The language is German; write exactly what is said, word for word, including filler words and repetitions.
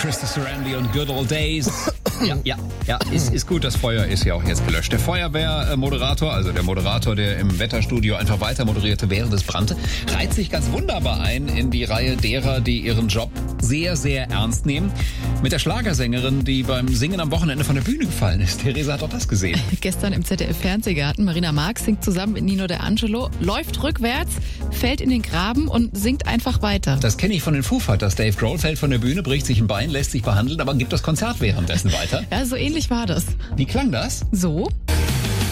Krista Sarandon und Good Old Days. Ja, ja, ja, ist, ist gut, das Feuer ist ja auch jetzt gelöscht. Der Feuerwehrmoderator, also der Moderator, der im Wetterstudio einfach weiter moderierte, während es brannte, reiht sich ganz wunderbar ein in die Reihe derer, die ihren Job sehr, sehr ernst nehmen. Mit der Schlagersängerin, die beim Singen am Wochenende von der Bühne gefallen ist. Theresa hat auch das gesehen. Gestern im Z D F-Fernsehgarten, Marina Marx singt zusammen mit Nino De Angelo, läuft rückwärts, fällt in den Graben und singt einfach weiter. Das kenne ich von den Foo Fighters. Dave Grohl fällt von der Bühne, bricht sich ein Bein, lässt sich behandeln, aber gibt das Konzert währenddessen weiter. Ja, so ähnlich war das. Wie klang das? So.